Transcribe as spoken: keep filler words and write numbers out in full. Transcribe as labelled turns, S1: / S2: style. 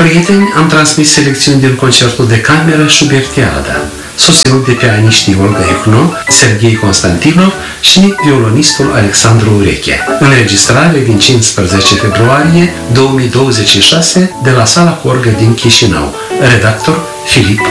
S1: Prieteni, am transmis selecțiuni din concertul de cameră Schubertiada, susținut de pianiștii Olga Ichno, Serghei Constantinov și violonistul Alexandru Ureche. Înregistrare din cincisprezece februarie două mii douăzeci și șase de la Sala Corgă din Chișinău. Redactor Filip